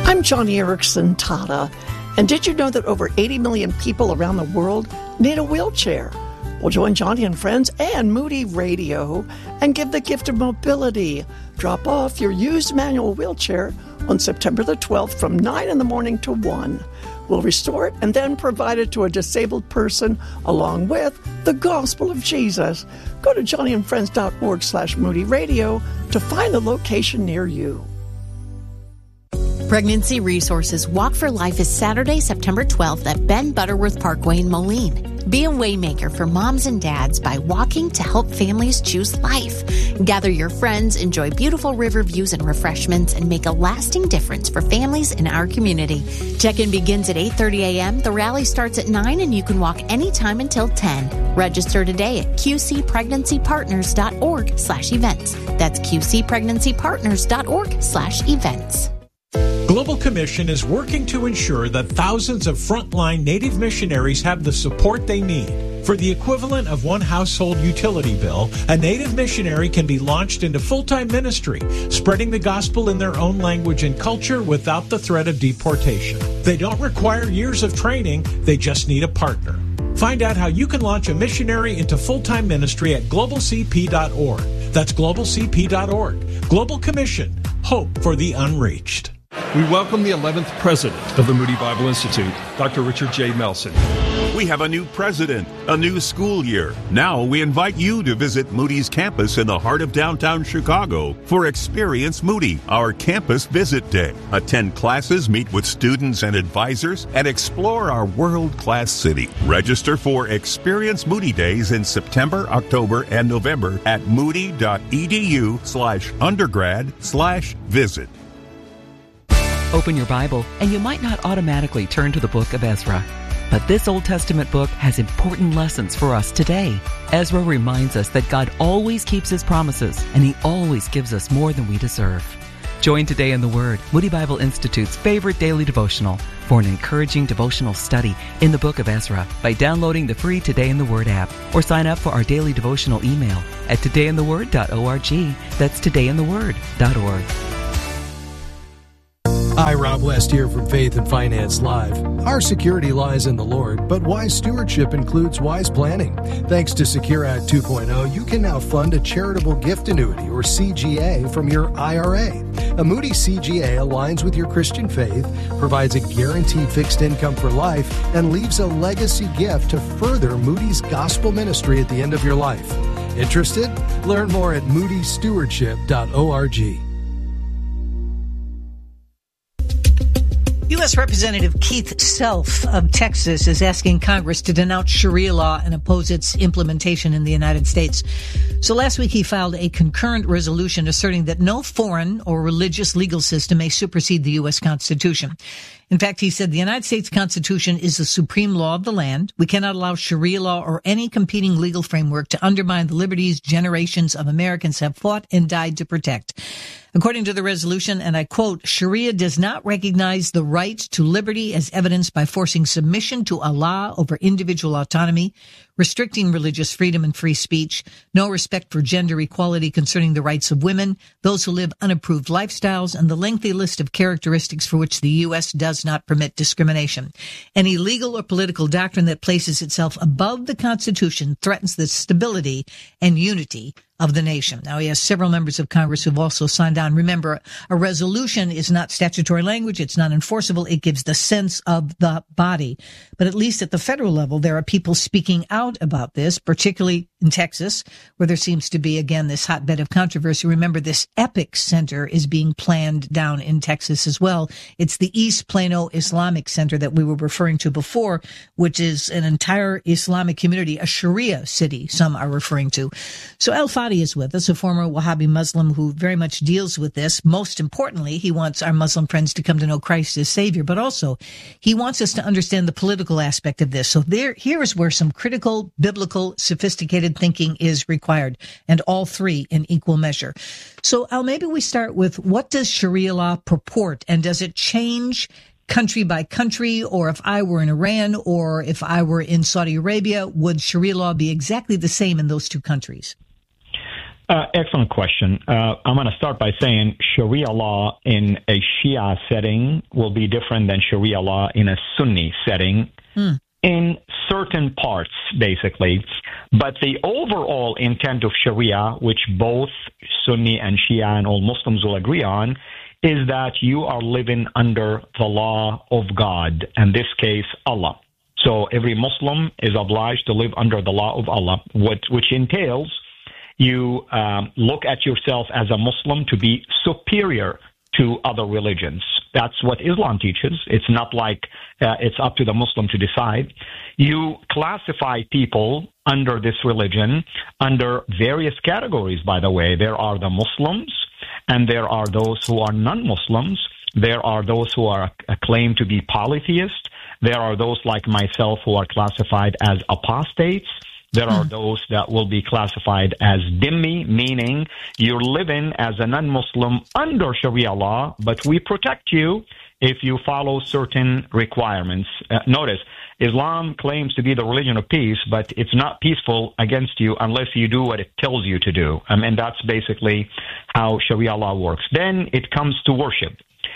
I'm Johnny Erickson Tata, and did you know that over 80 million people around the world need a wheelchair? Well, join Johnny and friends and Moody Radio and give the gift of mobility. Drop off your used manual wheelchair on September the 12th from 9 in the morning to 1. We'll restore it and then provide it to a disabled person along with the gospel of Jesus. Go to johnnyandfriends.org/Moody Radio to find the location near you. Pregnancy Resources Walk for Life is Saturday, September 12th at Ben Butterworth Parkway in Moline. Be a waymaker for moms and dads by walking to help families choose life. Gather your friends, enjoy beautiful river views and refreshments, and make a lasting difference for families in our community. Check-in begins at 8:30 a.m. The rally starts at 9, and you can walk anytime until 10. Register today at qcpregnancypartners.org/events. That's qcpregnancypartners.org/events. Global Commission is working to ensure that thousands of frontline Native missionaries have the support they need. For the equivalent of one household utility bill, a Native missionary can be launched into full-time ministry, spreading the gospel in their own language and culture without the threat of deportation. They don't require years of training, they just need a partner. Find out how you can launch a missionary into full-time ministry at globalcp.org. That's globalcp.org. Global Commission. Hope for the unreached. We welcome the 11th president of the Moody Bible Institute, Dr. Richard J. Melson. We have a new president, a new school year. Now we invite you to visit Moody's campus in the heart of downtown Chicago for Experience Moody, our campus visit day. Attend classes, meet with students and advisors, and explore our world-class city. Register for Experience Moody Days in September, October, and November at moody.edu/undergrad/visit. Open your Bible, and you might not automatically turn to the book of Ezra. But this Old Testament book has important lessons for us today. Ezra reminds us that God always keeps His promises, and He always gives us more than we deserve. Join Today in the Word, Moody Bible Institute's favorite daily devotional, for an encouraging devotional study in the book of Ezra by downloading the free Today in the Word app, or sign up for our daily devotional email at todayintheword.org. That's todayintheword.org. Hi, Rob West here from Faith and Finance Live. Our security lies in the Lord, but wise stewardship includes wise planning. Thanks to Secure Act 2.0, you can now fund a charitable gift annuity, or CGA, from your IRA. A Moody CGA aligns with your Christian faith, provides a guaranteed fixed income for life, and leaves a legacy gift to further Moody's gospel ministry at the end of your life. Interested? Learn more at moodystewardship.org. U.S. Representative Keith Self of Texas is asking Congress to denounce Sharia law and oppose its implementation in the United States. So last week he filed a concurrent resolution asserting that no foreign or religious legal system may supersede the U.S. Constitution. In fact, he said the United States Constitution is the supreme law of the land. We cannot allow Sharia law or any competing legal framework to undermine the liberties generations of Americans have fought and died to protect. According to the resolution, and I quote, Sharia does not recognize the right to liberty as evidenced by forcing submission to Allah over individual autonomy, restricting religious freedom and free speech, no respect for gender equality concerning the rights of women, those who live unapproved lifestyles, and the lengthy list of characteristics for which the U.S. does not permit discrimination. Any legal or political doctrine that places itself above the Constitution threatens the stability and unity of the nation. Now, he has several members of Congress who've also signed on. Remember, a resolution is not statutory language. It's not enforceable. It gives the sense of the body. But at least at the federal level, there are people speaking out about this, particularly in Texas, where there seems to be, again, this hotbed of controversy. Remember, this EPIC Center is being planned down in Texas as well. It's the East Plano Islamic Center that we were referring to before, which is an entire Islamic community, a Sharia city, some are referring to. So El Fadi is with us, a former Wahhabi Muslim who very much deals with this. Most importantly, he wants our Muslim friends to come to know Christ as Savior, but also he wants us to understand the political aspect of this. So here is where some critical, biblical, sophisticated thinking is required, and all three in equal measure. So, Al, maybe we start with, what does Sharia law purport, and does it change country by country? Or if I were in Iran or if I were in Saudi Arabia, would Sharia law be exactly the same in those two countries? Excellent question. I'm going to start by saying Sharia law in a Shia setting will be different than Sharia law in a Sunni setting in certain parts, basically. But the overall intent of Sharia, which both Sunni and Shia and all Muslims will agree on, is that you are living under the law of God, in this case, Allah. So every Muslim is obliged to live under the law of Allah, which entails you look at yourself as a Muslim to be superior to other religions. That's what Islam teaches. It's not like it's up to the Muslim to decide. You classify people under this religion under various categories, by the way. There are the Muslims, and there are those who are non-Muslims. There are those who are claimed to be polytheists. There are those like myself who are classified as apostates. There are those that will be classified as dhimmi, meaning you're living as a non-Muslim under Sharia law, but we protect you if you follow certain requirements. Notice, Islam claims to be the religion of peace, but it's not peaceful against you unless you do what it tells you to do. And that's basically how Sharia law works. Then it comes to worship.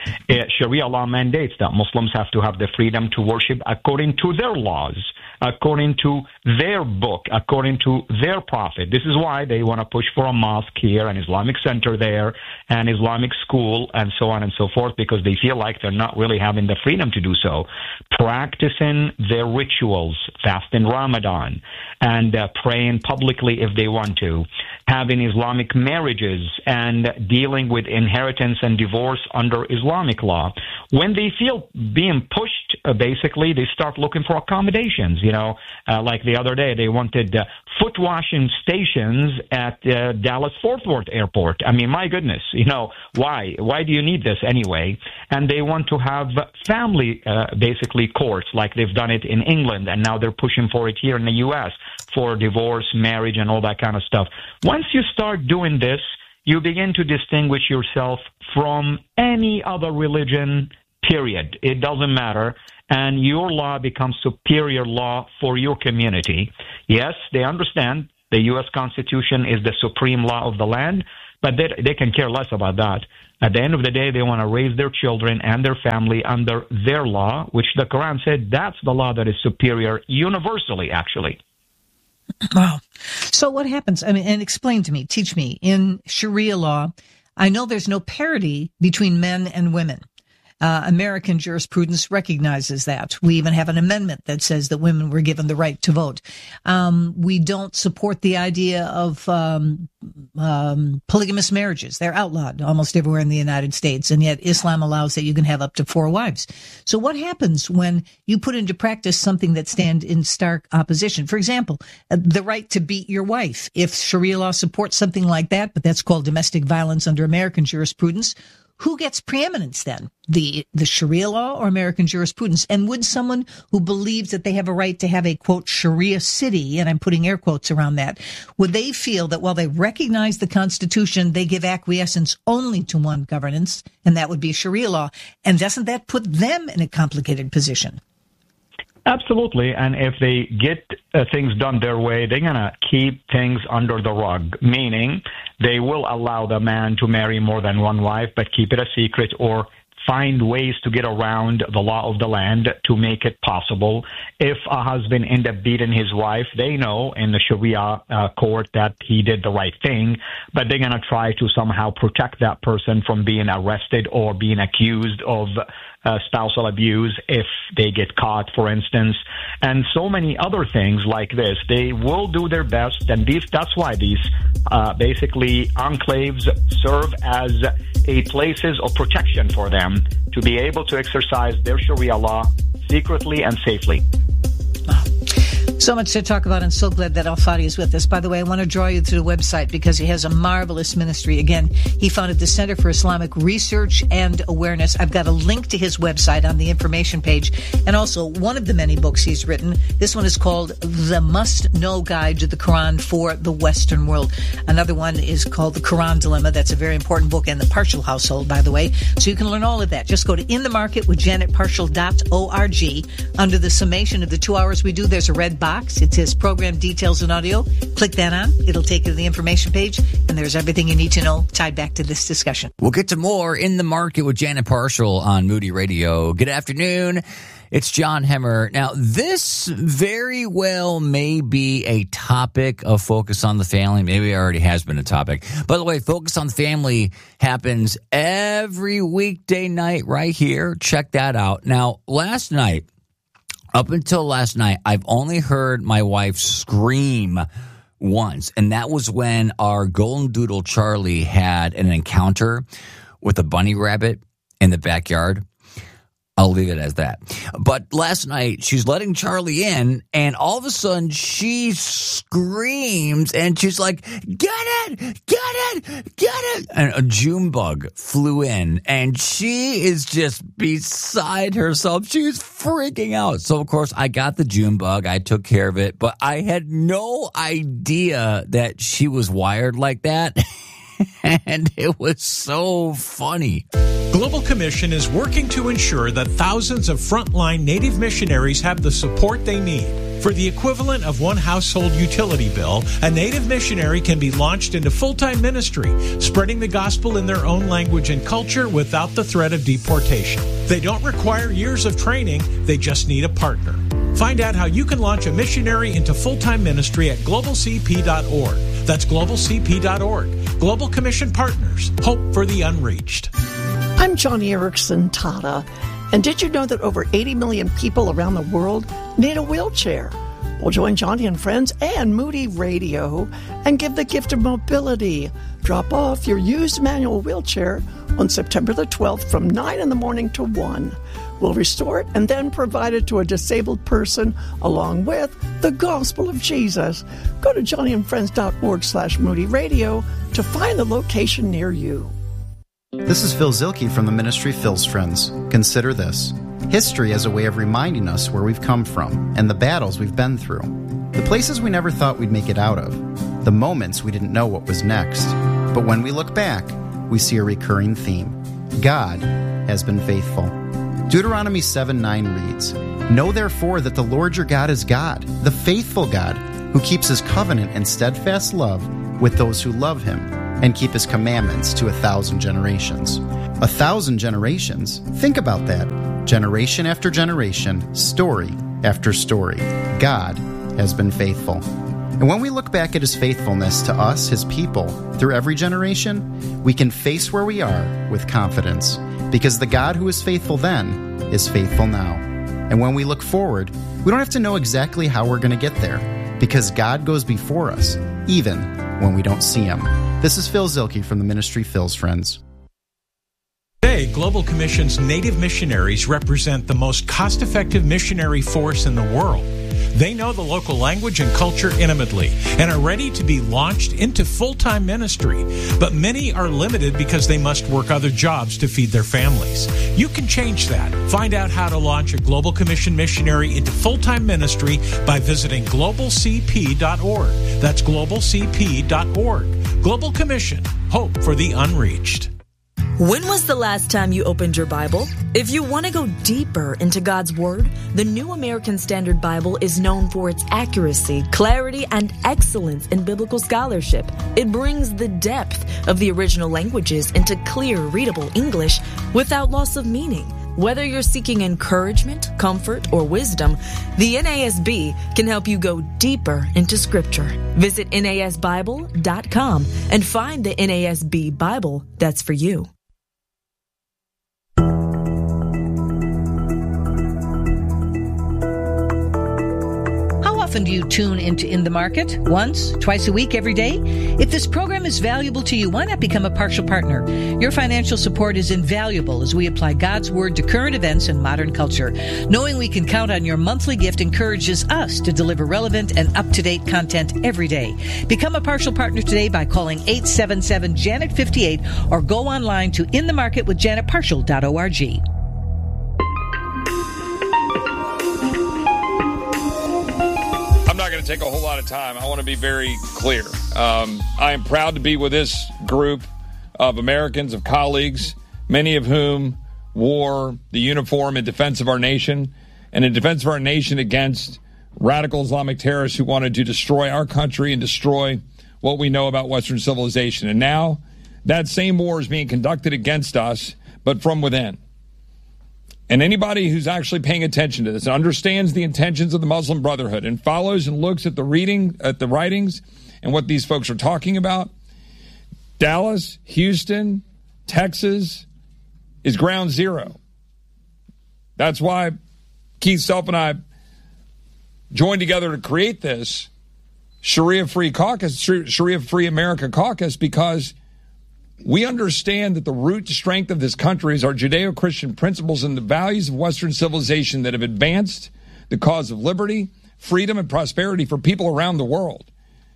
Sharia law mandates that Muslims have to have the freedom to worship according to their laws, according to their book, according to their prophet. This is why they want to push for a mosque here, an Islamic center there, an Islamic school, and so on and so forth, because they feel like they're not really having the freedom to do so. Practicing their rituals, fasting Ramadan, and praying publicly if they want to, having Islamic marriages, and dealing with inheritance and divorce under Islamic law. When they feel being pushed, basically, they start looking for accommodations. Like the other day, they wanted foot washing stations at Dallas-Fort Worth Airport. I mean, my goodness, why? Why do you need this anyway? And they want to have family, basically, courts, like they've done it in England, and now they're pushing for it here in the U.S. for divorce, marriage, and all that kind of stuff. Once you start doing this, you begin to distinguish yourself from any other religion, period. It doesn't matter. And your law becomes superior law for your community. Yes, they understand the U.S. Constitution is the supreme law of the land, but they can care less about that. At the end of the day, they want to raise their children and their family under their law, which the Quran said that's the law that is superior universally, actually. Wow. So what happens? I mean, and explain to me, teach me, in Sharia law, I know there's no parity between men and women. American jurisprudence recognizes that. We even have an amendment that says that women were given the right to vote. We don't support the idea of polygamous marriages. They're outlawed almost everywhere in the United States, and yet Islam allows that you can have up to 4 wives. So what happens when you put into practice something that stands in stark opposition? For example, the right to beat your wife. If Sharia law supports something like that, but that's called domestic violence under American jurisprudence, who gets preeminence then? The Sharia law or American jurisprudence? And would someone who believes that they have a right to have a, quote, Sharia city, and I'm putting air quotes around that, would they feel that while they recognize the Constitution, they give acquiescence only to one governance, and that would be Sharia law? And doesn't that put them in a complicated position? Absolutely. And if they get things done their way, they're going to keep things under the rug, meaning they will allow the man to marry more than one wife, but keep it a secret, or find ways to get around the law of the land to make it possible. If a husband ends up beating his wife, they know in the Sharia court that he did the right thing, but they're going to try to somehow protect that person from being arrested or being accused of spousal abuse if they get caught, for instance, and so many other things like this. They will do their best, and that's why these basically enclaves serve as places of protection for them to be able to exercise their Sharia law secretly and safely. So much to talk about, and so glad that Al-Fadi is with us. By the way, I want to draw you to the website because he has a marvelous ministry. Again, he founded the Center for Islamic Research and Awareness. I've got a link to his website on the information page, and also one of the many books he's written. This one is called The Must-Know Guide to the Quran for the Western World. Another one is called The Quran Dilemma. That's a very important book, and The Partial Household, by the way. So you can learn all of that. Just go to inthemarketwithjanetpartial.org. Under the summation of the 2 hours we do, there's a red box box. It says Program Details and Audio. Click that on. It'll take you to the information page, and there's everything you need to know tied back to this discussion. We'll get to more In the Market with Janet Parshall on Moody Radio. Good afternoon. It's John Hemmer. Now, this very well may be a topic of Focus on the Family. Maybe it already has been a topic. By the way, Focus on the Family happens every weekday night right here. Check that out. Now, up until last night, I've only heard my wife scream once, and that was when our golden doodle Charlie had an encounter with a bunny rabbit in the backyard. I'll leave it as that. But last night, she's letting Charlie in, and all of a sudden, she screams, and she's like, get it, get it, get it. And a June bug flew in, and she is just beside herself. She's freaking out. So, of course, I got the June bug. I took care of it, but I had no idea that she was wired like that. And it was so funny. Global Commission is working to ensure that thousands of frontline Native missionaries have the support they need. For the equivalent of one household utility bill, a Native missionary can be launched into full-time ministry, spreading the gospel in their own language and culture without the threat of deportation. They don't require years of training, they just need a partner. Find out how you can launch a missionary into full-time ministry at globalcp.org. That's globalcp.org. Global Commission Partners. Hope for the unreached. I'm Johnny Erickson Tata, and did you know that over 80 million people around the world need a wheelchair? Well, join Johnny and Friends and Moody Radio and give the gift of mobility. Drop off your used manual wheelchair on September the 12th from 9 in the morning to 1. We'll restore it and then provide it to a disabled person along with the gospel of Jesus. Go to johnnyandfriends.org/Moody Radio to find the location near you. This is Phil Zielke from the ministry Phil's Friends. Consider this. History as a way of reminding us where we've come from and the battles we've been through. The places we never thought we'd make it out of. The moments we didn't know what was next. But when we look back, we see a recurring theme. God has been faithful. Deuteronomy 7:9 reads, Know therefore that the Lord your God is God, the faithful God, who keeps his covenant and steadfast love with those who love him, and keep his commandments to 1,000 generations. 1,000 generations? Think about that. Generation after generation, story after story. God has been faithful. And when we look back at his faithfulness to us, his people, through every generation, we can face where we are with confidence. Because the God who is faithful then is faithful now. And when we look forward, we don't have to know exactly how we're going to get there, because God goes before us, even when we don't see him. This is Phil Zielke from the ministry Phil's Friends. Today, Global Commission's Native missionaries represent the most cost-effective missionary force in the world. They know the local language and culture intimately and are ready to be launched into full-time ministry. But many are limited because they must work other jobs to feed their families. You can change that. Find out how to launch a Global Commission missionary into full-time ministry by visiting globalcp.org. That's globalcp.org. Global Commission. Hope for the unreached. When was the last time you opened your Bible? If you want to go deeper into God's Word, the New American Standard Bible is known for its accuracy, clarity, and excellence in biblical scholarship. It brings the depth of the original languages into clear, readable English without loss of meaning. Whether you're seeking encouragement, comfort, or wisdom, the NASB can help you go deeper into Scripture. Visit NASBible.com and find the NASB Bible that's for you. Often do you tune into In the Market? Once, twice a week, every day? If this program is valuable to you, why not become a partial partner? Your financial support is invaluable as we apply God's Word to current events and modern culture. Knowing we can count on your monthly gift encourages us to deliver relevant and up-to-date content every day. Become a partial partner today by calling 877-JANET-58 or go online to inthemarketwithjanetparshall.org. Going to take a whole lot of time. I want to be very clear. I am proud to be with this group of Americans, of colleagues, many of whom wore the uniform in defense of our nation and in defense of our nation against radical Islamic terrorists who wanted to destroy our country and destroy what we know about Western civilization. And now that same war is being conducted against us, but from within. And anybody who's actually paying attention to this and understands the intentions of the Muslim Brotherhood and follows and looks at the writings and what these folks are talking about, Dallas, Houston, Texas is ground zero. That's why Keith Self and I joined together to create this Sharia-Free Caucus, Sharia-Free America Caucus, because we understand that the root strength of this country is our Judeo-Christian principles and the values of Western civilization that have advanced the cause of liberty, freedom, and prosperity for people around the world.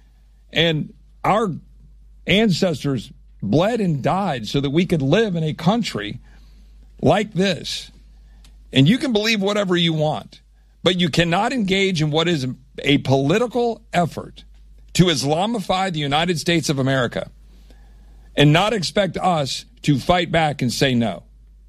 And our ancestors bled and died so that we could live in a country like this. And you can believe whatever you want, but you cannot engage in what is a political effort to Islamify the United States of America and not expect us to fight back and say no.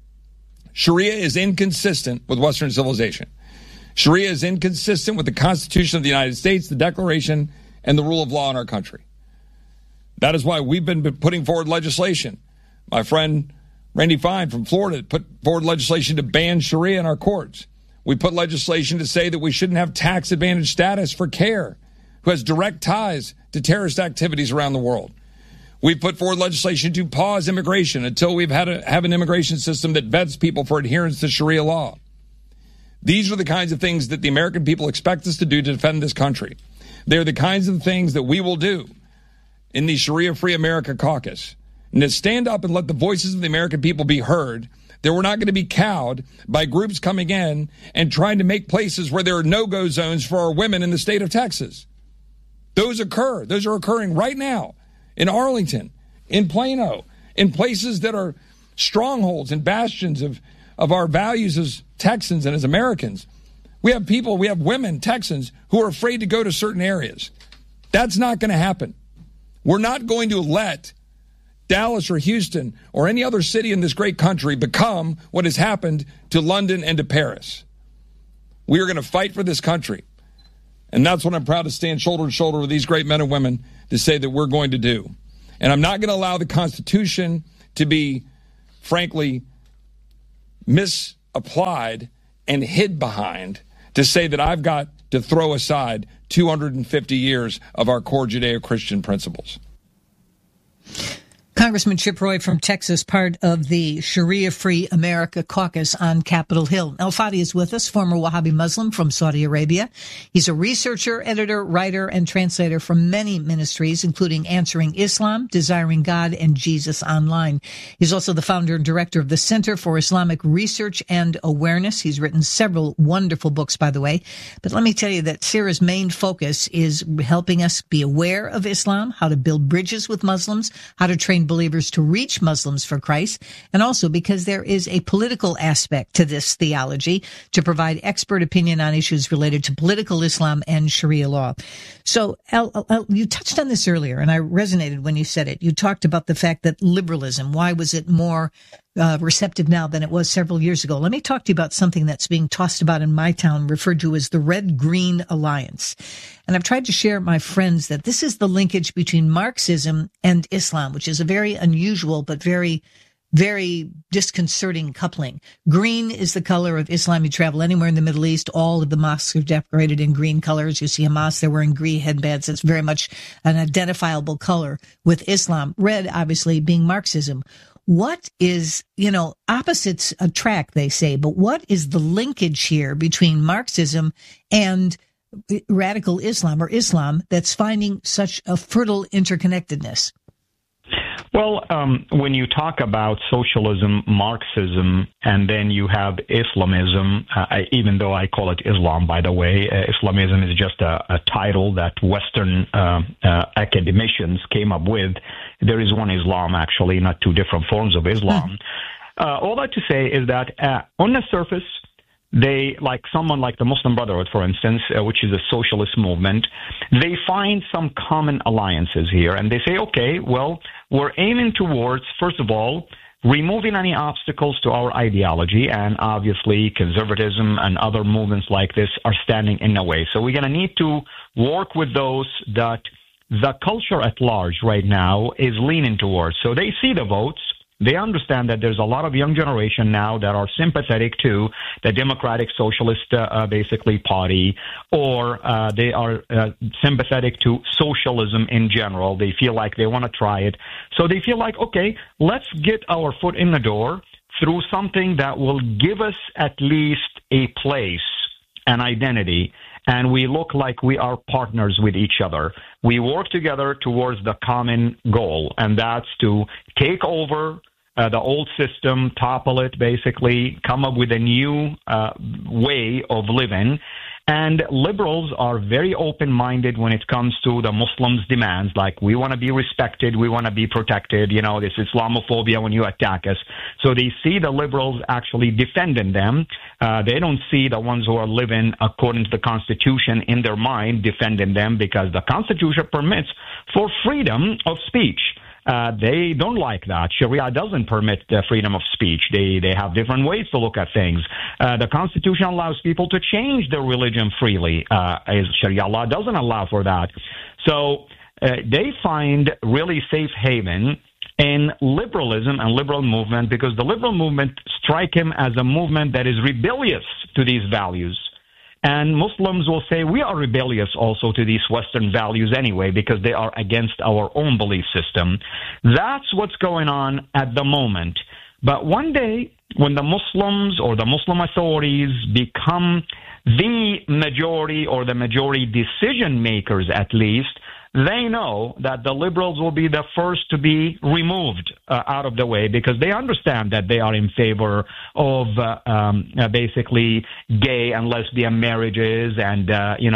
Sharia is inconsistent with Western civilization. Sharia is inconsistent with the Constitution of the United States, the Declaration, and the rule of law in our country. That is why we've been putting forward legislation. My friend Randy Fine from Florida put forward legislation to ban Sharia in our courts. We put legislation to say that we shouldn't have tax advantage status for CARE, who has direct ties to terrorist activities around the world. We put forward legislation to pause immigration until we've have an immigration system that vets people for adherence to Sharia law. These are the kinds of things that the American people expect us to do to defend this country. They're the kinds of things that we will do in the Sharia-Free America Caucus. And to stand up and let the voices of the American people be heard, that we're not going to be cowed by groups coming in and trying to make places where there are no-go zones for our women in the state of Texas. Those occur. Those are occurring right now in Arlington, in Plano, in places that are strongholds and bastions of our values as Texans and as Americans. We have women, Texans, who are afraid to go to certain areas. That's not going to happen. We're not going to let Dallas or Houston or any other city in this great country become what has happened to London and to Paris. We are going to fight for this country. And that's what I'm proud to stand shoulder to shoulder with these great men and women to say that we're going to do. And I'm not going to allow the Constitution to be, frankly, misapplied and hid behind to say that I've got to throw aside 250 years of our core Judeo-Christian principles. Congressman Chip Roy from Texas, part of the Sharia-Free America Caucus on Capitol Hill. El Fadi is with us, former Wahhabi Muslim from Saudi Arabia. He's a researcher, editor, writer, and translator for many ministries, including Answering Islam, Desiring God, and Jesus Online. He's also the founder and director of the Center for Islamic Research and Awareness. He's written several wonderful books, by the way. But let me tell you that Sarah's main focus is helping us be aware of Islam, how to build bridges with Muslims, how to train believers to reach Muslims for Christ, and also because there is a political aspect to this theology to provide expert opinion on issues related to political Islam and Sharia law. So, you touched on this earlier, and I resonated when you said it. You talked about the fact that liberalism, why was it more receptive now than it was several years ago? Let me talk to you about something that's being tossed about in my town, referred to as the Red-Green Alliance. And I've tried to share with my friends that this is the linkage between Marxism and Islam, which is a very unusual but very, very disconcerting coupling. Green is the color of Islam. You travel anywhere in the Middle East, all of the mosques are decorated in green colors. You see Hamas, they're wearing green headbands. It's very much an identifiable color with Islam. Red, obviously, being Marxism. What is, opposites attract, they say, but what is the linkage here between Marxism and radical Islam or Islam that's finding such a fertile interconnectedness? Well, when you talk about socialism, Marxism, and then you have Islamism, even though I call it Islam, by the way, Islamism is just a title that Western academicians came up with. There is one Islam, actually, not two different forms of Islam. All that to say is that on the surface, they, like someone like the Muslim Brotherhood, for instance, which is a socialist movement, they find some common alliances here. And they say, okay, well, we're aiming towards, first of all, removing any obstacles to our ideology, and obviously conservatism and other movements like this are standing in the way. So we're going to need to work with those that the culture at large right now is leaning towards. So they see the votes. They understand that there's a lot of young generation now that are sympathetic to the Democratic Socialist, basically, party, or they are sympathetic to socialism in general. They feel like they want to try it. So they feel like, okay, let's get our foot in the door through something that will give us at least a place, an identity, and we look like we are partners with each other. We work together towards the common goal, and that's to take over the old system, topple it, basically, come up with a new way of living. And liberals are very open-minded when it comes to the Muslims' demands, like we want to be respected, we want to be protected, you know, this Islamophobia when you attack us. So they see the liberals actually defending them. They don't see the ones who are living according to the Constitution in their mind defending them, because the Constitution permits for freedom of speech. They don't like that. Sharia doesn't permit the freedom of speech. They have different ways to look at things. The Constitution allows people to change their religion freely. Sharia law doesn't allow for that. So they find really safe haven in liberalism and liberal movement, because the liberal movement strike him as a movement that is rebellious to these values. And Muslims will say we are rebellious also to these Western values anyway, because they are against our own belief system. That's what's going on at the moment. But one day, when the Muslims or the Muslim authorities become the majority or the majority decision makers, at least, they know that the liberals will be the first to be removed out of the way, because they understand that they are in favor of basically gay and lesbian marriages and,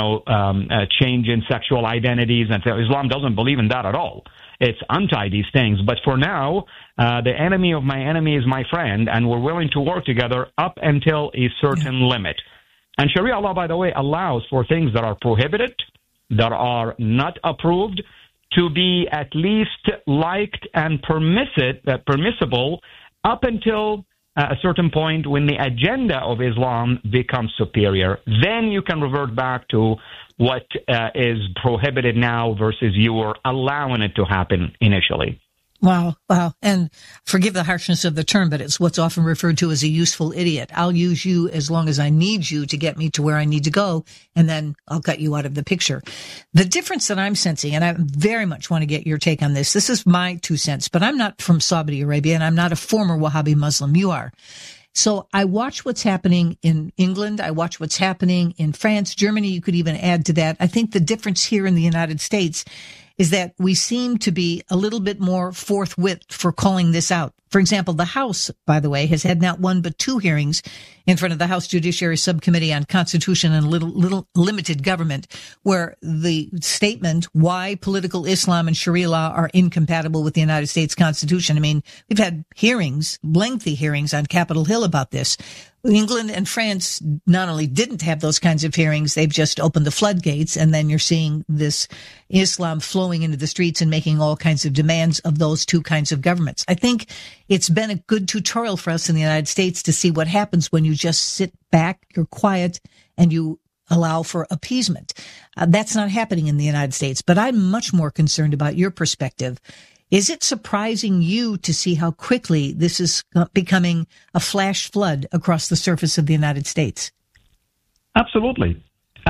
change in sexual identities. And so Islam doesn't believe in that at all. It's anti these things. But for now, the enemy of my enemy is my friend, and we're willing to work together up until a certain limit. And Sharia law, by the way, allows for things that are prohibited, that are not approved, to be at least liked and permissible up until a certain point when the agenda of Islam becomes superior. Then you can revert back to what is prohibited now versus you were allowing it to happen initially. Wow. And forgive the harshness of the term, but it's what's often referred to as a useful idiot. I'll use you as long as I need you to get me to where I need to go, and then I'll cut you out of the picture. The difference that I'm sensing, and I very much want to get your take on this, this is my 2 cents, but I'm not from Saudi Arabia, and I'm not a former Wahhabi Muslim. You are. So I watch what's happening in England. I watch what's happening in France, Germany. You could even add to that. I think the difference here in the United States is that we seem to be a little bit more forthwith for calling this out. For example, the House, by the way, has had not one but 2 hearings in front of the House Judiciary Subcommittee on Constitution and Limited Government, where the statement why political Islam and Sharia law are incompatible with the United States Constitution. I mean, we've had hearings, lengthy hearings on Capitol Hill about this. England and France not only didn't have those kinds of hearings, they've just opened the floodgates, and then you're seeing this Islam flowing into the streets and making all kinds of demands of those 2 kinds of governments. I think it's been a good tutorial for us in the United States to see what happens when you just sit back, you're quiet, and you allow for appeasement. That's not happening in the United States, but I'm much more concerned about your perspective. Is it surprising you to see how quickly this is becoming a flash flood across the surface of the United States? Absolutely.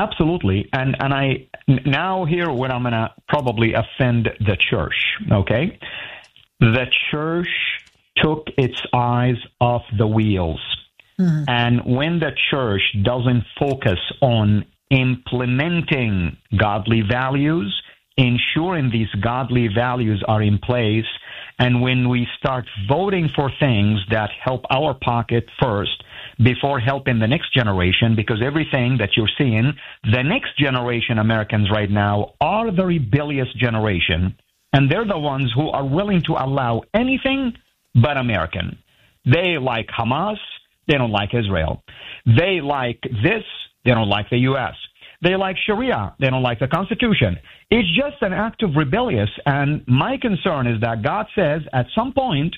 And I now here where I'm going to probably offend the church, okay? The church took its eyes off the wheels. Mm-hmm. And when the church doesn't focus on implementing godly values, ensuring these godly values are in place, and when we start voting for things that help our pocket first before helping the next generation, because everything that you're seeing, the next generation Americans right now are the rebellious generation, and they're the ones who are willing to allow anything but American. They like Hamas, they don't like Israel. They like this, they don't like the U.S. They like Sharia. They don't like the Constitution. It's just an act of rebellious. And my concern is that God says at some point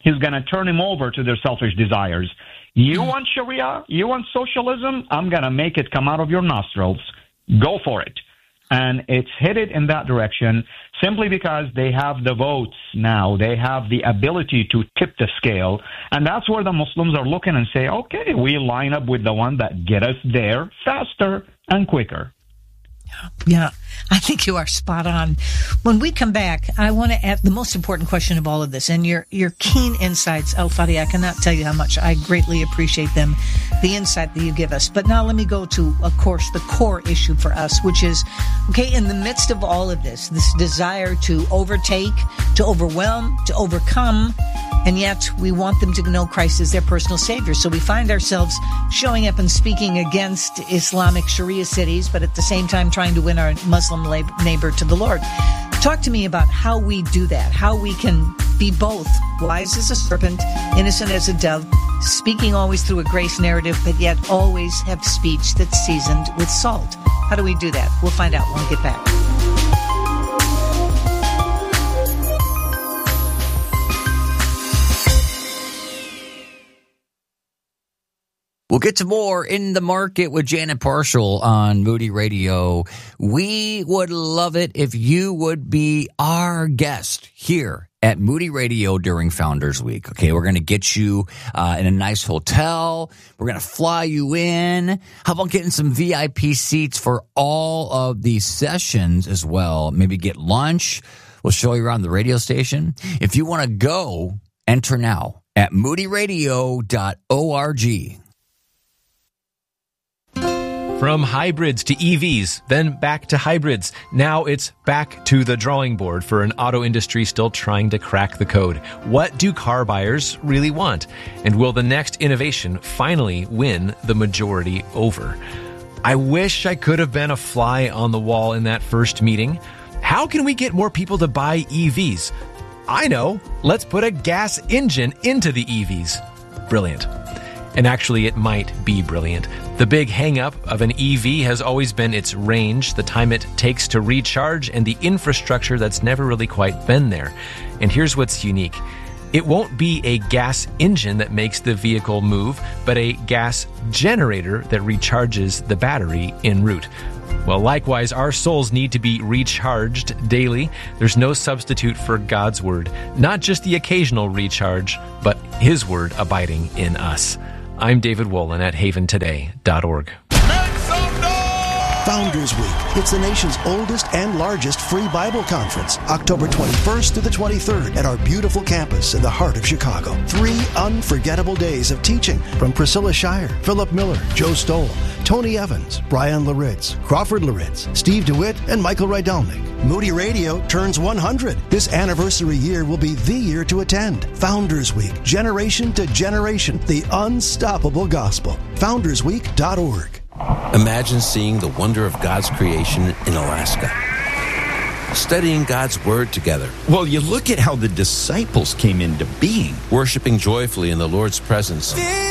he's going to turn him over to their selfish desires. You want Sharia? You want socialism? I'm going to make it come out of your nostrils. Go for it. And it's headed in that direction simply because they have the votes now. They have the ability to tip the scale. And that's where the Muslims are looking and say, okay, we line up with the one that get us there faster and quicker. Yeah, I think you are spot on. When we come back, I want to ask the most important question of all of this, and your keen insights, Al-Fadi. I cannot tell you how much I greatly appreciate them, the insight that you give us. But now let me go to, of course, the core issue for us, which is, okay, in the midst of all of this desire to overtake, to overwhelm, to overcome, and yet we want them to know Christ as their personal Savior. So we find ourselves showing up and speaking against Islamic Sharia cities, but at the same time trying to win our Muslim neighbor to the Lord. Talk to me about how we do that, how we can be both wise as a serpent, innocent as a dove, speaking always through a grace narrative, but yet always have speech that's seasoned with salt. How do we do that? We'll find out when we get back. We'll get to more In the Market with Janet Parshall on Moody Radio. We would love it if you would be our guest here at Moody Radio during Founders Week. Okay, we're going to get you in a nice hotel. We're going to fly you in. How about getting some VIP seats for all of these sessions as well? Maybe get lunch. We'll show you around the radio station. If you want to go, enter now at moodyradio.org. From hybrids to EVs, then back to hybrids. Now it's back to the drawing board for an auto industry still trying to crack the code. What do car buyers really want? And will the next innovation finally win the majority over? I wish I could have been a fly on the wall in that first meeting. How can we get more people to buy EVs? I know. Let's put a gas engine into the EVs. Brilliant. And actually, it might be brilliant. The big hang-up of an EV has always been its range, the time it takes to recharge, and the infrastructure that's never really quite been there. And here's what's unique. It won't be a gas engine that makes the vehicle move, but a gas generator that recharges the battery en route. Well, likewise, our souls need to be recharged daily. There's no substitute for God's Word. Not just the occasional recharge, but His Word abiding in us. I'm David Wolin at haventoday.org. Founders Week. It's the nation's oldest and largest free Bible conference, October 21st to the 23rd at our beautiful campus in the heart of Chicago. 3 unforgettable days of teaching from Priscilla Shire, Philip Miller, Joe Stoll, Tony Evans, Brian Laritz, Crawford Laritz, Steve DeWitt, and Michael Rydelnik. Moody Radio turns 100. This anniversary year will be the year to attend. Founders Week, generation to generation, the unstoppable gospel. FoundersWeek.org. Imagine seeing the wonder of God's creation in Alaska. Studying God's Word together. Well, you look at how the disciples came into being. Worshiping joyfully in the Lord's presence.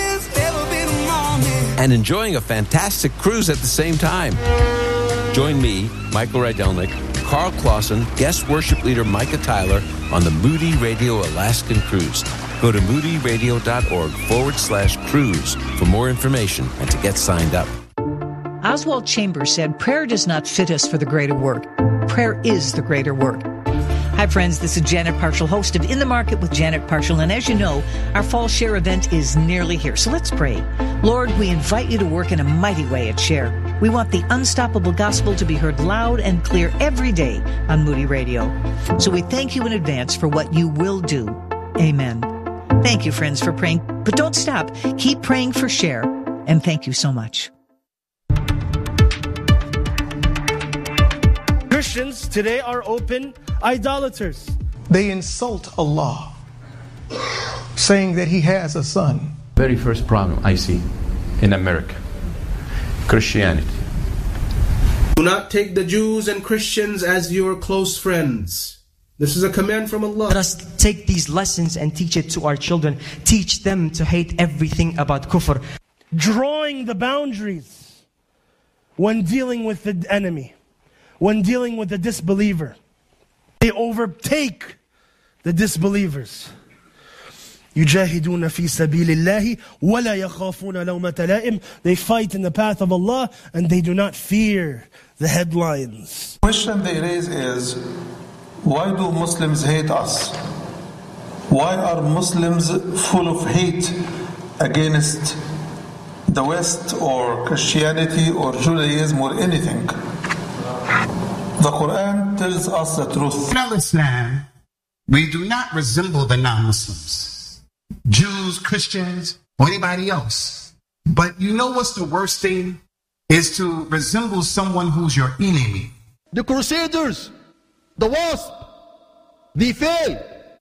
And enjoying a fantastic cruise at the same time. Join me, Michael Rydelnik, Carl Clausen, guest worship leader Micah Tyler on the Moody Radio Alaskan Cruise. Go to moodyradio.org/cruise for more information and to get signed up. Oswald Chambers said, prayer does not fit us for the greater work. Prayer is the greater work. Hi, friends. This is Janet Parshall, host of In the Market with Janet Parshall. And as you know, our Fall Share event is nearly here. So let's pray. Lord, we invite you to work in a mighty way at Share. We want the unstoppable gospel to be heard loud and clear every day on Moody Radio. So we thank you in advance for what you will do. Amen. Thank you, friends, for praying. But don't stop. Keep praying for Share. And thank you so much. Christians today are open idolaters. They insult Allah, saying that He has a son. Very first problem I see in America, Christianity. Do not take the Jews and Christians as your close friends. This is a command from Allah. Let us take these lessons and teach it to our children. Teach them to hate everything about kufr. Drawing the boundaries when dealing with the enemy, when dealing with the disbeliever. They overtake the disbelievers. يجاهدون في سبيل الله ولا يخافون لومة لائم. They fight in the path of Allah and they do not fear the headlines. The question they raise is, why do Muslims hate us? Why are Muslims full of hate against the West or Christianity or Judaism or anything? The Quran tells us the truth. In Islam, we do not resemble the non-Muslims, Jews, Christians, or anybody else. But you know what's the worst thing? Is to resemble someone who's your enemy. The Crusaders, the Wasp, they failed.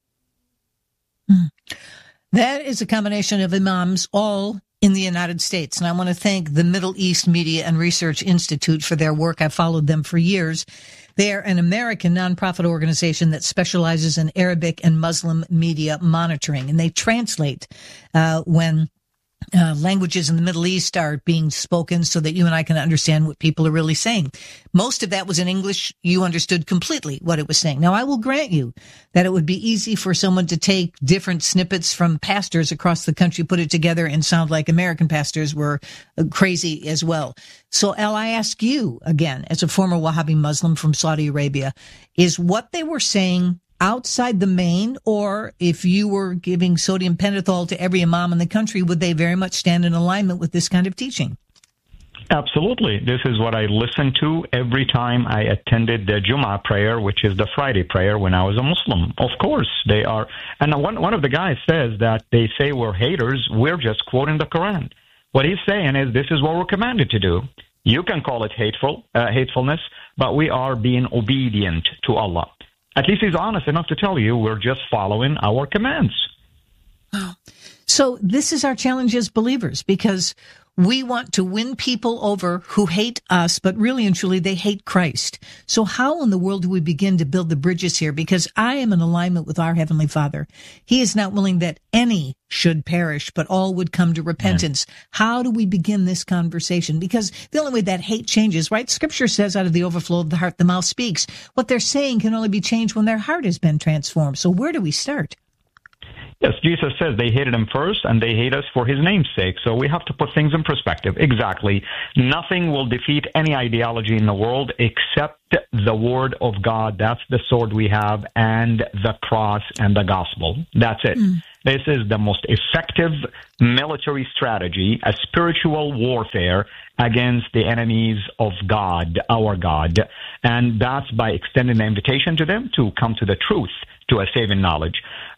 That is a combination of imams, all in the United States. And I want to thank the Middle East Media and Research Institute for their work. I've followed them for years. They are an American nonprofit organization that specializes in Arabic and Muslim media monitoring. And they translate when languages in the Middle East are being spoken so that you and I can understand what people are really saying. Most of that was in English. You understood completely what it was saying. Now, I will grant you that it would be easy for someone to take different snippets from pastors across the country, put it together, and sound like American pastors were crazy as well. So, Al, I ask you again, as a former Wahhabi Muslim from Saudi Arabia, is what they were saying outside the main, or if you were giving sodium pentothal to every imam in the country, would they very much stand in alignment with this kind of teaching? Absolutely. This is what I listened to every time I attended the Jummah prayer, which is the Friday prayer when I was a Muslim. Of course, they are. And one of the guys says that they say we're haters. We're just quoting the Quran. What he's saying is this is what we're commanded to do. You can call it hatefulness, but we are being obedient to Allah. At least he's honest enough to tell you we're just following our commands. So this is our challenge as believers, because we want to win people over who hate us, but really and truly they hate Christ. So how in the world do we begin to build the bridges here? Because I am in alignment with our Heavenly Father. He is not willing that any should perish, but all would come to repentance. How do we begin this conversation? Because the only way that hate changes, right? Scripture says out of the overflow of the heart, the mouth speaks. What they're saying can only be changed when their heart has been transformed. So where do we start? Yes, Jesus says they hated him first, and they hate us for his name's sake. So we have to put things in perspective. Exactly. Nothing will defeat any ideology in the world except the word of God. That's the sword we have, and the cross and the gospel. That's it. This is the most effective military strategy, a spiritual warfare against the enemies of God, our God. And that's by extending the invitation to them to come to the truth, to a saving knowledge.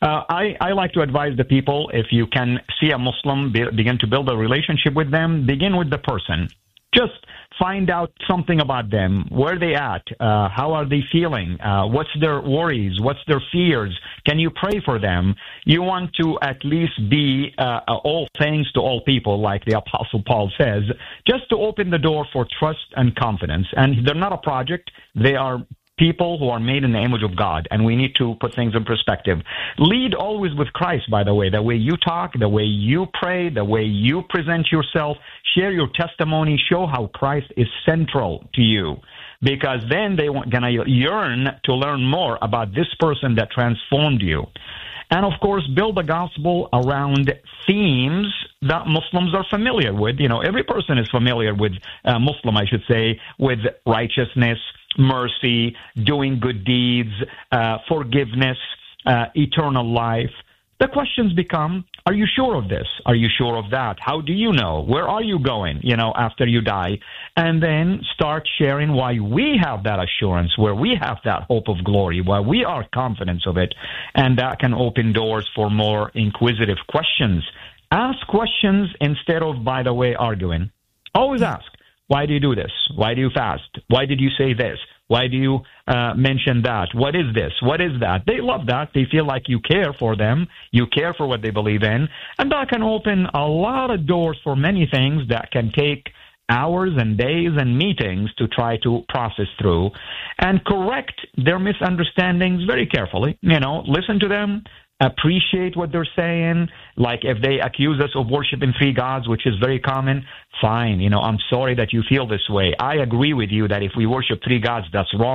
I like to advise the people, if you can see a Muslim, begin to build a relationship with them, begin with the person. Just find out something about them. Where are they at? How are they feeling? What's their worries? What's their fears? Can you pray for them? You want to at least be all things to all people, like the Apostle Paul says, just to open the door for trust and confidence. And they're not a project. They are people who are made in the image of God, and we need to put things in perspective. Lead always with Christ, by the way. The way you talk, the way you pray, the way you present yourself, share your testimony, show how Christ is central to you. Because then they're going to yearn to learn more about this person that transformed you. And, of course, build the gospel around themes that Muslims are familiar with. You know, every person is familiar with, Muslim, I should say, with righteousness, mercy, doing good deeds, forgiveness, eternal life. The questions become, are you sure of this? Are you sure of that? How do you know? Where are you going, after you die? And then start sharing why we have that assurance, where we have that hope of glory, why we are confident of it. And that can open doors for more inquisitive questions. Ask questions instead of, by the way, arguing. Always ask. Why do you do this? Why do you fast? Why did you say this? Why do you mention that? What is this? What is that? They love that. They feel like you care for them. You care for what they believe in. And that can open a lot of doors for many things that can take hours and days and meetings to try to process through and correct their misunderstandings very carefully. Listen to them. Appreciate what they're saying. Like if they accuse us of worshiping three gods, which is very common, fine. I'm sorry that you feel this way. I agree with you that if we worship three gods, that's wrong.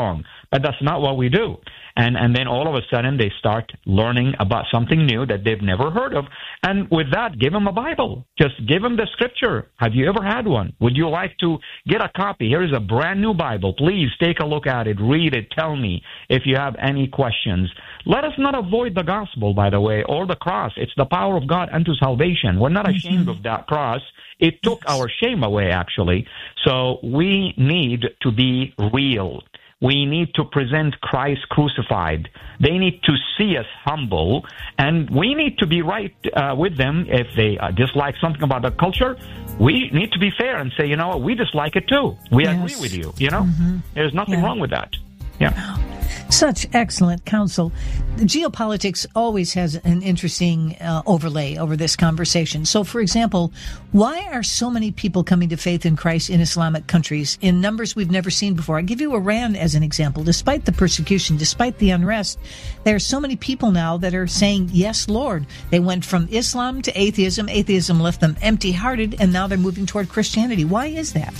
But that's not what we do. And then all of a sudden they start learning about something new that they've never heard of. And with that, give them a Bible. Just give them the scripture. Have you ever had one? Would you like to get a copy? Here is a brand new Bible. Please take a look at it. Read it. Tell me if you have any questions. Let us not avoid the gospel, by the way, or the cross. It's the power of God unto salvation. We're not ashamed of that cross. It took our shame away, actually. So we need to be real. We need to present Christ crucified. They need to see us humble, and we need to be right with them. If they dislike something about the culture, we need to be fair and say, you know what, we dislike it too. We agree with you, you know? There's nothing wrong with that. Yeah. Such excellent counsel. Geopolitics always has an interesting overlay over this conversation. So, for example, why are so many people coming to faith in Christ in Islamic countries in numbers we've never seen before? I give you Iran as an example. Despite the persecution, despite the unrest, there are so many people now that are saying, yes, Lord. They went from Islam to atheism. Atheism left them empty-hearted, and now they're moving toward Christianity. Why is that?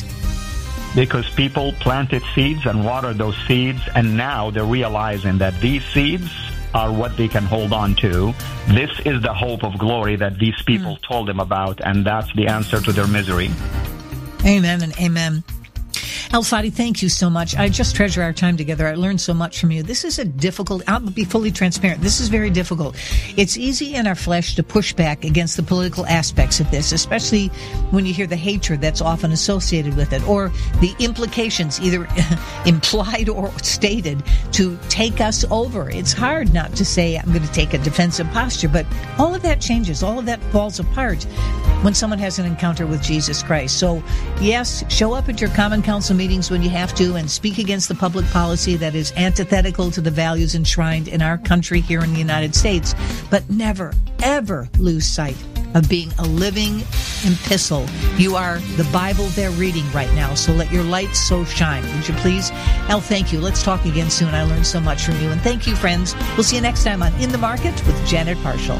Because people planted seeds and watered those seeds, and now they're realizing that these seeds are what they can hold on to. This is the hope of glory that these people told them about, and that's the answer to their misery. Amen and amen. Al-Fadi, thank you so much. I just treasure our time together. I learned so much from you. This is a difficult, I'll be fully transparent, this is very difficult. It's easy in our flesh to push back against the political aspects of this, especially when you hear the hatred that's often associated with it, or the implications, either implied or stated, to take us over. It's hard not to say, I'm going to take a defensive posture, but all of that changes, all of that falls apart when someone has an encounter with Jesus Christ. So, yes, show up at your Common Council meetings when you have to and speak against the public policy that is antithetical to the values enshrined in our country here in the United States. But never, ever lose sight of being a living epistle. You are the Bible they're reading right now, so let your light so shine. Would you please? Al, thank you. Let's talk again soon. I learned so much from you. And thank you, friends. We'll see you next time on In the Market with Janet Parshall.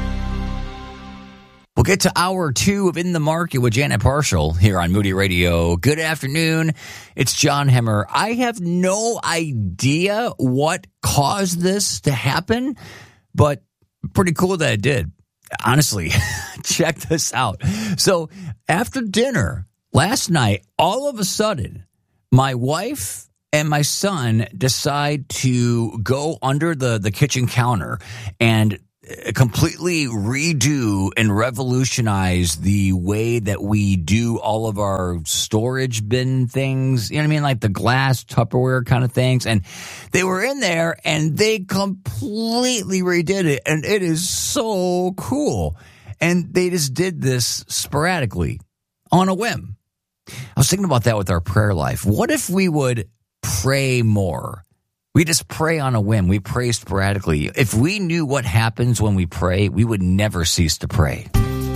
We'll get to hour 2 of In the Market with Janet Parshall here on Moody Radio. Good afternoon. It's John Hemmer. I have no idea what caused this to happen, but pretty cool that it did. Honestly, check this out. So after dinner last night, all of a sudden, my wife and my son decide to go under the kitchen counter and completely redo and revolutionize the way that we do all of our storage bin things. You know what I mean? Like the glass Tupperware kind of things. And they were in there and they completely redid it. And it is so cool. And they just did this sporadically on a whim. I was thinking about that with our prayer life. What if we would pray more? We just pray on a whim. We pray sporadically. If we knew what happens when we pray, we would never cease to pray.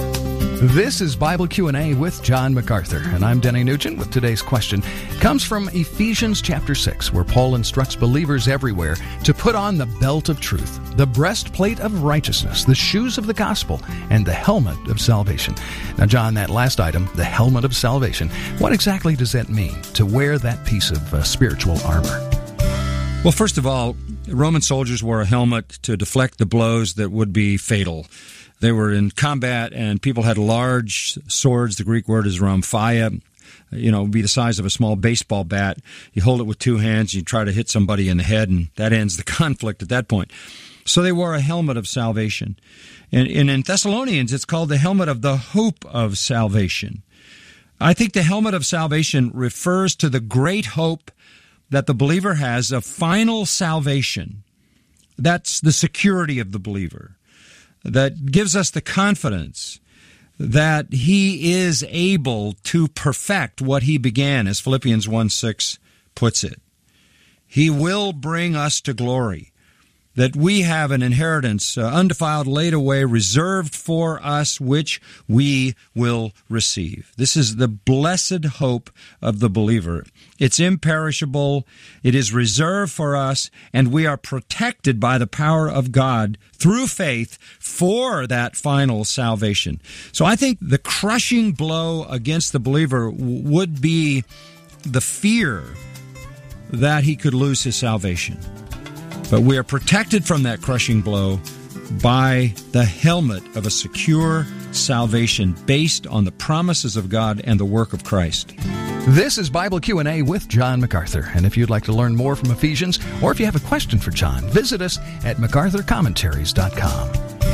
This is Bible Q&A with John MacArthur, and I'm Denny Nugent with today's question. It comes from Ephesians chapter 6, where Paul instructs believers everywhere to put on the belt of truth, the breastplate of righteousness, the shoes of the gospel, and the helmet of salvation. Now, John, that last item, the helmet of salvation, what exactly does that mean, to wear that piece of spiritual armor? Well, first of all, Roman soldiers wore a helmet to deflect the blows that would be fatal. They were in combat, and people had large swords. The Greek word is rhomphaia. Would be the size of a small baseball bat. You hold it with 2 hands, you try to hit somebody in the head, and that ends the conflict at that point. So they wore a helmet of salvation. And in Thessalonians, it's called the helmet of the hope of salvation. I think the helmet of salvation refers to the great hope that the believer has of final salvation. That's the security of the believer. That gives us the confidence that he is able to perfect what he began, as Philippians 1:6 puts it. He will bring us to glory. That we have an inheritance, undefiled, laid away, reserved for us, which we will receive. This is the blessed hope of the believer. It's imperishable, it is reserved for us, and we are protected by the power of God through faith for that final salvation. So I think the crushing blow against the believer would be the fear that he could lose his salvation. But we are protected from that crushing blow by the helmet of a secure salvation based on the promises of God and the work of Christ. This is Bible Q&A with John MacArthur. And if you'd like to learn more from Ephesians, or if you have a question for John, visit us at MacArthurCommentaries.com.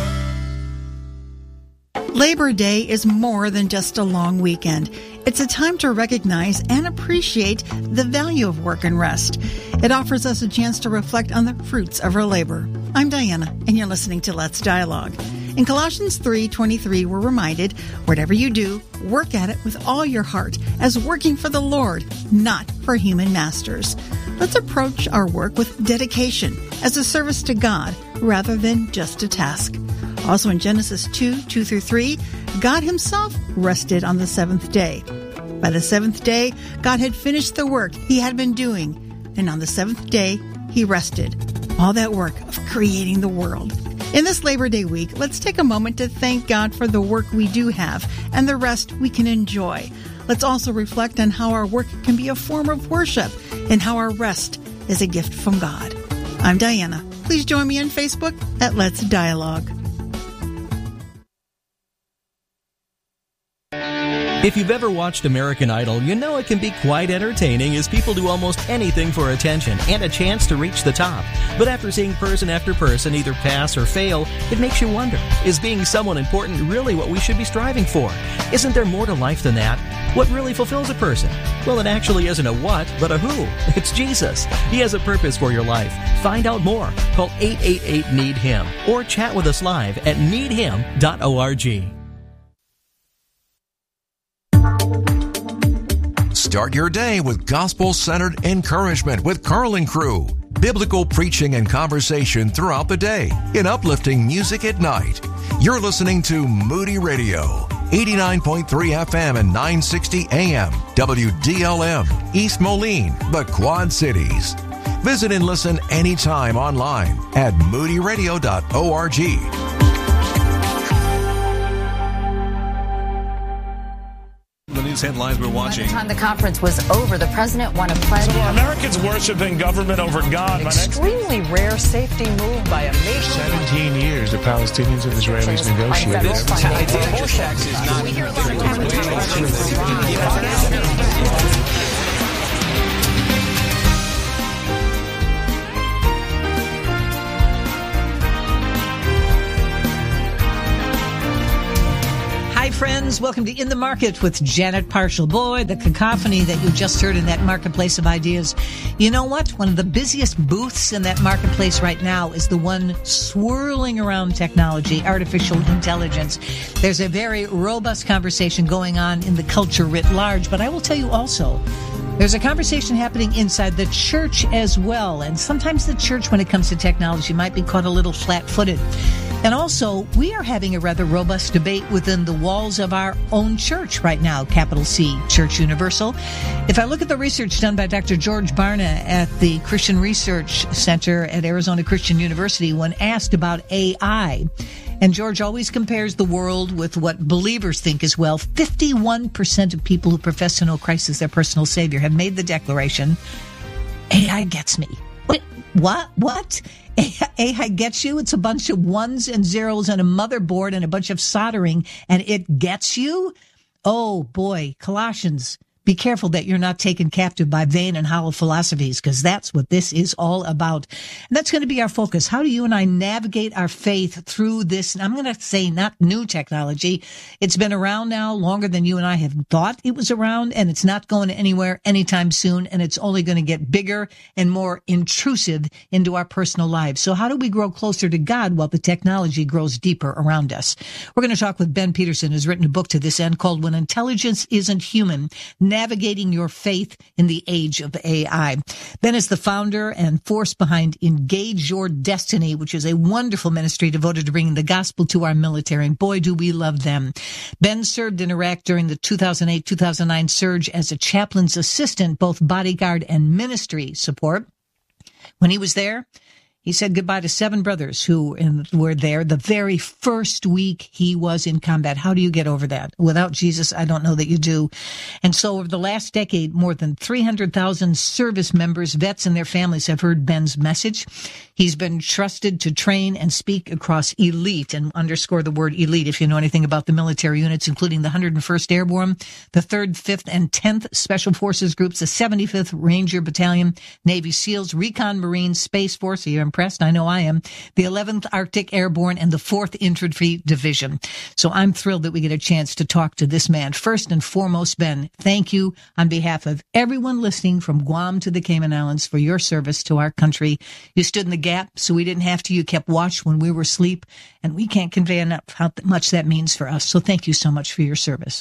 Labor Day is more than just a long weekend. It's a time to recognize and appreciate the value of work and rest. It offers us a chance to reflect on the fruits of our labor. I'm Diana, and you're listening to Let's Dialogue. In Colossians 3:23, we're reminded, whatever you do, work at it with all your heart, as working for the Lord, not for human masters. Let's approach our work with dedication, as a service to God, rather than just a task. Also in Genesis 2:2-3, God himself rested on the seventh day. By the seventh day, God had finished the work he had been doing, and on the seventh day, he rested. All that work of creating the world. In this Labor Day week, let's take a moment to thank God for the work we do have and the rest we can enjoy. Let's also reflect on how our work can be a form of worship and how our rest is a gift from God. I'm Diana. Please join me on Facebook at Let's Dialogue. If you've ever watched American Idol, you know it can be quite entertaining as people do almost anything for attention and a chance to reach the top. But after seeing person after person either pass or fail, it makes you wonder, is being someone important really what we should be striving for? Isn't there more to life than that? What really fulfills a person? Well, it actually isn't a what, but a who. It's Jesus. He has a purpose for your life. Find out more. Call 888-NEED-HIM or chat with us live at needhim.org. Start your day with gospel-centered encouragement with Carl and Crew. Biblical preaching and conversation throughout the day in uplifting music at night. You're listening to Moody Radio, 89.3 FM and 960 AM, WDLM, East Moline, the Quad Cities. Visit and listen anytime online at moodyradio.org. The news headlines we're watching. By the time the conference was over, the president won a pledge. So are Americans worshiping government over God? Extremely rare safety move by a nation. 17 years the Palestinians and Israelis negotiated. Hi, friends. Welcome to In the Market with Janet Parshall. Boy, the cacophony that you just heard in that marketplace of ideas. You know what? One of the busiest booths in that marketplace right now is the one swirling around technology, artificial intelligence. There's a very robust conversation going on in the culture writ large, but I will tell you also, there's a conversation happening inside the church as well. And sometimes the church, when it comes to technology, might be caught a little flat-footed. And also, we are having a rather robust debate within the walls of our own church right now, capital C, Church Universal. If I look at the research done by Dr. George Barna at the Christian Research Center at Arizona Christian University, when asked about AI, and George always compares the world with what believers think as well, 51% of people who profess to know Christ as their personal Savior have made the declaration, AI gets me. What? AI gets you? It's a bunch of ones and zeros on a motherboard and a bunch of soldering, and it gets you? Oh, boy. Colossians, be careful that you're not taken captive by vain and hollow philosophies, because that's what this is all about. And that's going to be our focus. How do you and I navigate our faith through this? And I'm going to say not new technology. It's been around now longer than you and I have thought it was around, and it's not going anywhere anytime soon, and it's only going to get bigger and more intrusive into our personal lives. So how do we grow closer to God while the technology grows deeper around us? We're going to talk with Ben Peterson, who's written a book to this end called When Intelligence Isn't Human, Navigating Your Faith in the Age of AI. Ben is the founder and force behind Engage Your Destiny, which is a wonderful ministry devoted to bringing the gospel to our military. And boy, do we love them. Ben served in Iraq during the 2008-2009 surge as a chaplain's assistant, both bodyguard and ministry support. When he was there, He said goodbye to 7 brothers who were there the very first week he was in combat. How do you get over that? Without Jesus, I don't know that you do. And so over the last decade, more than 300,000 service members, vets, and their families have heard Ben's message. He's been trusted to train and speak across elite, and underscore the word elite if you know anything about the military units, including the 101st Airborne, the 3rd, 5th, and 10th Special Forces Groups, the 75th Ranger Battalion, Navy SEALs, Recon Marines, Space Force. Are you impressed? I know I am. The 11th Arctic Airborne and the 4th Infantry Division. So I'm thrilled that we get a chance to talk to this man. First and foremost, Ben, thank you on behalf of everyone listening from Guam to the Cayman Islands for your service to our country. You stood in the gap so we didn't have to. You kept watch when we were asleep, and we can't convey enough how much that means for us. So thank you so much for your service.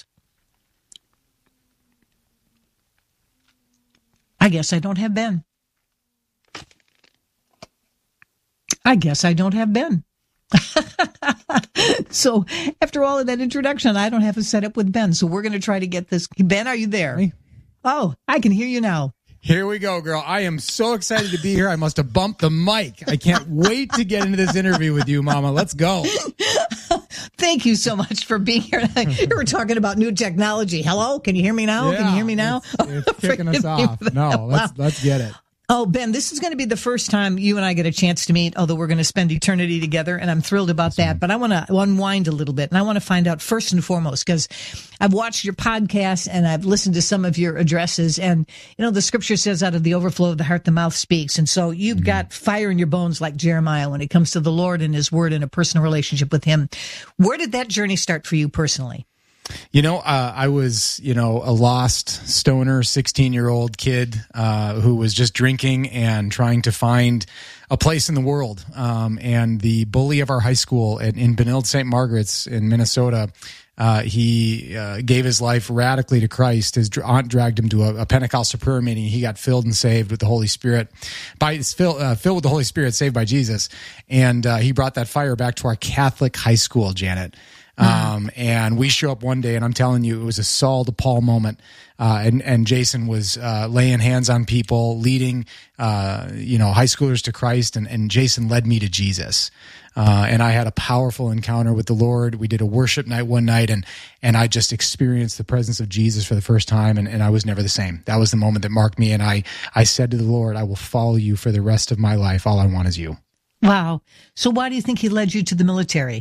I guess I don't have Ben. So after all of that introduction, I don't have a setup with Ben. So we're going to try to get this. Ben, are you there? Hey. Oh, I can hear you now. Here we go, girl. I am so excited to be here. I must have bumped the mic. I can't wait to get into this interview with you, Mama. Let's go. Thank you so much for being here. You were talking about new technology. Hello? Can you hear me now? Yeah, can you hear me now? It's kicking us off. No, let's get it. Oh, Ben, this is going to be the first time you and I get a chance to meet, although we're going to spend eternity together, and I'm thrilled about that. But I want to unwind a little bit, and I want to find out first and foremost, because I've watched your podcast and I've listened to some of your addresses, and, you know, the scripture says out of the overflow of the heart, the mouth speaks. And so you've got fire in your bones like Jeremiah when it comes to the Lord and his word and a personal relationship with him. Where did that journey start for you personally? You know, I was, a lost stoner, 16-year-old kid who was just drinking and trying to find a place in the world. And the bully of our high school in Benilde St. Margaret's in Minnesota, he gave his life radically to Christ. His aunt dragged him to a Pentecostal prayer meeting. He got filled and saved with the Holy Spirit, filled with the Holy Spirit, saved by Jesus. And he brought that fire back to our Catholic high school, Janet. And we show up one day, and I'm telling you, it was a Saul to Paul moment. And Jason was laying hands on people, leading high schoolers to Christ, and Jason led me to Jesus. And I had a powerful encounter with the Lord. We did a worship night one night, and I just experienced the presence of Jesus for the first time, and I was never the same. That was the moment that marked me, and I said to the Lord, I will follow you for the rest of my life. All I want is you. Wow. So why do you think he led you to the military?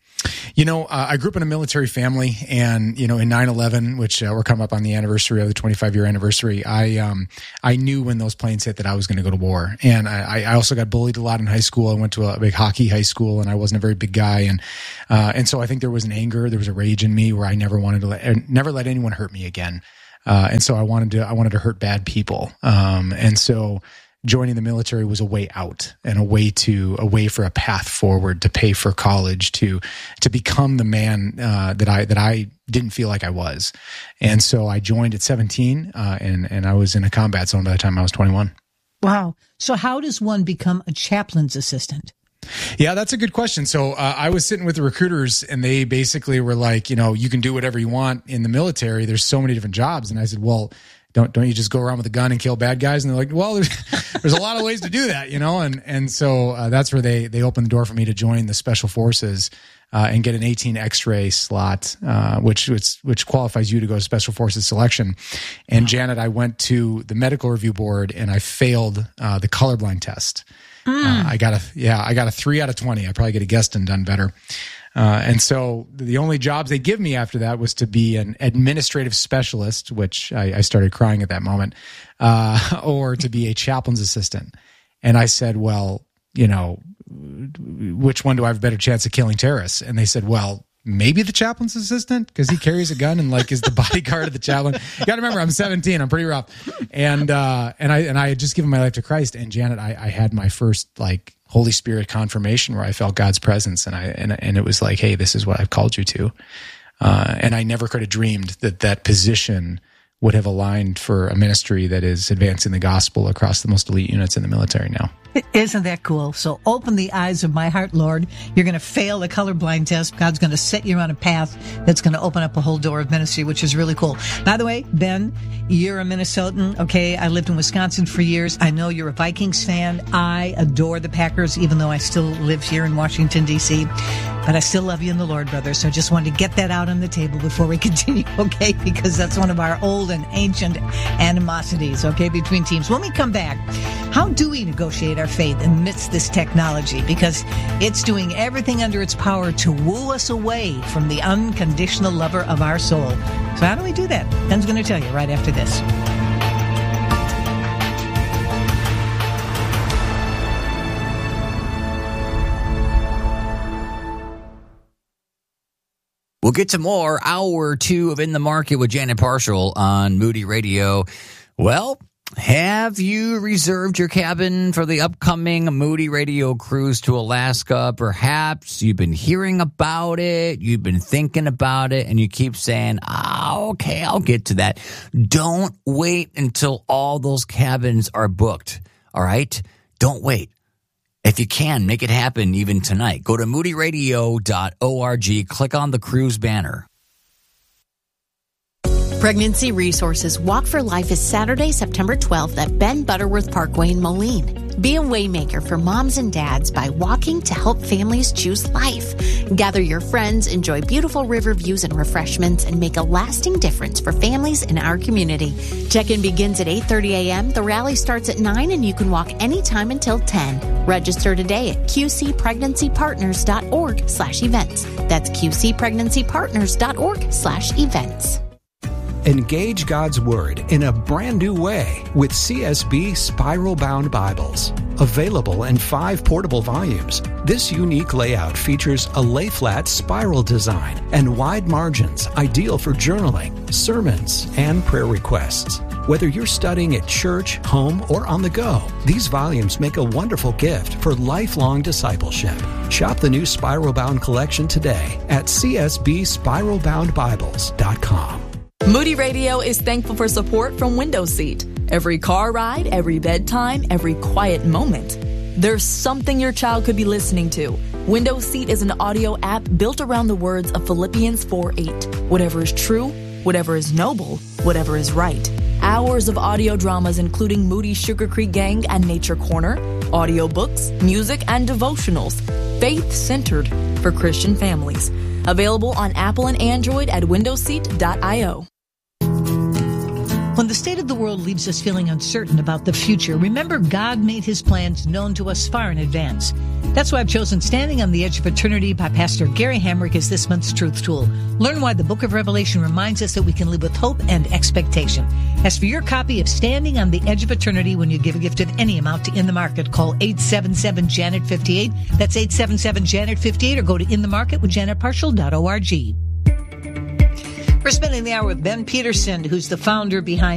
I grew up in a military family, and, in 9/11, which we're coming up on the anniversary of the 25-year anniversary, I knew when those planes hit that I was going to go to war. And I also got bullied a lot in high school. I went to a big hockey high school, and I wasn't a very big guy. And so I think there was an anger, there was a rage in me where I never wanted to never let anyone hurt me again. And so I wanted to hurt bad people. And so joining the military was a way out and a way for a path forward, to pay for college, to become the man that I didn't feel like I was. And so I joined at 17, and I was in a combat zone by the time I was 21. Wow. So how does one become a chaplain's assistant? Yeah, that's a good question. So I was sitting with the recruiters, and they basically were like, you can do whatever you want in the military. There's so many different jobs. And I said, well, don't you just go around with a gun and kill bad guys? And they're like, well, there's a lot of ways to do that, And so that's where they opened the door for me to join the Special Forces and get an 18 X-ray slot, which qualifies you to go to Special Forces selection. And Janet, I went to the medical review board, and I failed the colorblind test. I got a 3 out of 20. I probably could have guessed and done better. And so the only jobs they give me after that was to be an administrative specialist, which I started crying at that moment, or to be a chaplain's assistant. And I said, well, which one do I have a better chance of killing terrorists? And they said, well, maybe the chaplain's assistant, because he carries a gun and is the bodyguard of the chaplain. You got to remember, I'm 17. I'm pretty rough. And I had just given my life to Christ. And Janet, I had my first Holy Spirit confirmation where I felt God's presence, and it was like, hey, this is what I've called you to. And I never could have dreamed that position would have aligned for a ministry that is advancing the gospel across the most elite units in the military now. Isn't that cool? So open the eyes of my heart, Lord. You're going to fail the colorblind test. God's going to set you on a path that's going to open up a whole door of ministry, which is really cool. By the way, Ben, you're a Minnesotan. Okay, I lived in Wisconsin for years. I know you're a Vikings fan. I adore the Packers, even though I still live here in Washington, D.C., but I still love you in the Lord, brother. So I just wanted to get that out on the table before we continue, okay? Because that's one of our old and ancient animosities, okay, between teams. When we come back, how do we negotiate our faith amidst this technology? Because it's doing everything under its power to woo us away from the unconditional lover of our soul. So how do we do that? Ben's going to tell you right after this. We'll get to more. Hour 2 of In the Market with Janet Parshall on Moody Radio. Well, have you reserved your cabin for the upcoming Moody Radio cruise to Alaska? Perhaps you've been hearing about it, you've been thinking about it, and you keep saying, okay, I'll get to that. Don't wait until all those cabins are booked, all right? Don't wait. If you can, make it happen even tonight. Go to moodyradio.org, click on the cruise banner. Pregnancy Resources Walk for Life is Saturday, September 12th at Ben Butterworth Parkway in Moline. Be a waymaker for moms and dads by walking to help families choose life. Gather your friends, enjoy beautiful river views and refreshments, and make a lasting difference for families in our community. Check-in begins at 8:30 a.m. The rally starts at 9, and you can walk anytime until 10. Register today at qcpregnancypartners.org/events. That's qcpregnancypartners.org/events. Engage God's Word in a brand new way with CSB Spiral Bound Bibles. Available in 5 portable volumes, this unique layout features a lay-flat spiral design and wide margins ideal for journaling, sermons, and prayer requests. Whether you're studying at church, home, or on the go, these volumes make a wonderful gift for lifelong discipleship. Shop the new Spiral Bound collection today at csbspiralboundbibles.com. Moody Radio is thankful for support from Window Seat. Every car ride, every bedtime, every quiet moment. There's something your child could be listening to. Window Seat is an audio app built around the words of Philippians 4:8. Whatever is true, whatever is noble, whatever is right. Hours of audio dramas including Moody Sugar Creek Gang and Nature Corner, audiobooks, music, and devotionals. Faith-centered for Christian families. Available on Apple and Android at windowseat.io. When the state of the world leaves us feeling uncertain about the future, remember God made his plans known to us far in advance. That's why I've chosen Standing on the Edge of Eternity by Pastor Gary Hamrick as this month's truth tool. Learn why the book of Revelation reminds us that we can live with hope and expectation. As for your copy of Standing on the Edge of Eternity, when you give a gift of any amount to In the Market, call 877-JANET-58. That's 877-JANET-58, or go to inthemarketwithjanetparshall.org. We're spending the hour with Ben Peterson, who's the founder behind